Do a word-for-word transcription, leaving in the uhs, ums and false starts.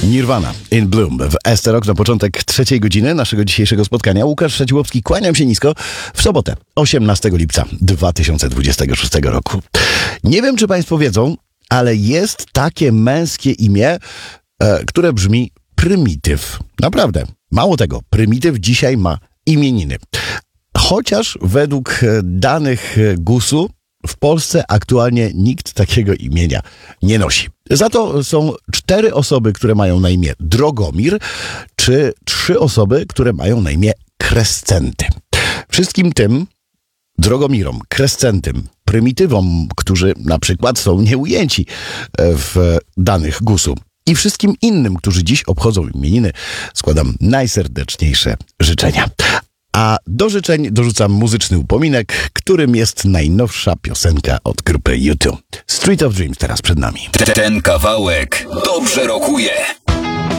Nirvana, In Bloom w S T Rock na początek trzeciej godziny naszego dzisiejszego spotkania. Łukasz Szaciłowski, kłaniam się nisko w sobotę, osiemnastego lipca dwa tysiące dwudziestego szóstego roku. Nie wiem, czy Państwo wiedzą, ale jest takie męskie imię, e, które brzmi Prymityw. Naprawdę. Mało tego, Prymityw dzisiaj ma imieniny. Chociaż według danych gusu w Polsce aktualnie nikt takiego imienia nie nosi. Za to są cztery osoby, które mają na imię Drogomir, czy trzy osoby, które mają na imię Krescenty. Wszystkim tym Drogomirom, Krescentym, Prymitywom, którzy na przykład są nieujęci w danych gusu, i wszystkim innym, którzy dziś obchodzą imieniny, składam najserdeczniejsze życzenia. A do życzeń dorzucam muzyczny upominek, którym jest najnowsza piosenka od grupy U dwa. Street of Dreams teraz przed nami. Ten kawałek dobrze rokuje.